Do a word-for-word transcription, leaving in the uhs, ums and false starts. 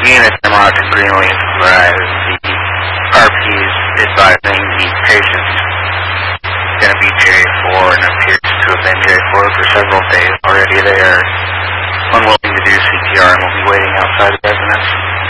Unit Hemlock and Greenleaf advised the R P is advising the patient is going to be J four and appears to have been J four for several days already. They are unwilling to do C P R and will be waiting outside of residence.